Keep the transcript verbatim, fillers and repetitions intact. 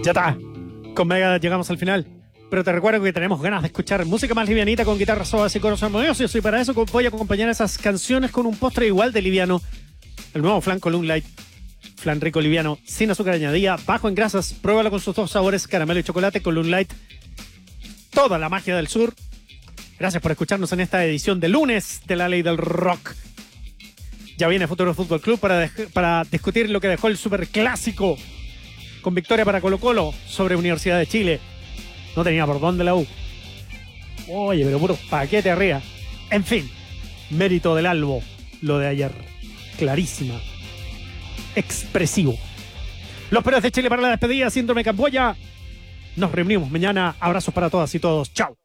Ya está. Con Mega llegamos al final. Pero te recuerdo que tenemos ganas de escuchar música más livianita con guitarras suaves y coros armoniosos. Y para eso voy a acompañar esas canciones con un postre igual de liviano. El nuevo flan Column Light. Flan rico liviano, sin azúcar añadida, bajo en grasas. Pruébalo con sus dos sabores, caramelo y chocolate. Column Light. Toda la magia del sur. Gracias por escucharnos en esta edición de lunes de La Ley del Rock. Ya viene Futuro Fútbol Club para, para discutir lo que dejó el superclásico con victoria para Colo Colo sobre Universidad de Chile. No tenía por dónde la U. Oye, pero puro paquete arriba. En fin, mérito del Albo, lo de ayer. Clarísima. Expresivo. Los Perros de Chile para la despedida, Síndrome Camboya. Nos reunimos mañana. Abrazos para todas y todos. Chao.